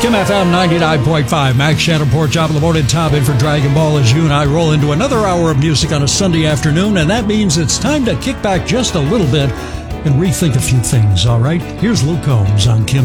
Kim FM 99.5, Max Shannon, Job of the Morning, Tom in for Dragon Ball as you and I roll into another hour of music on a Sunday afternoon, and that means it's time to kick back just a little bit and rethink a few things, all right? Here's Luke Combs on Kim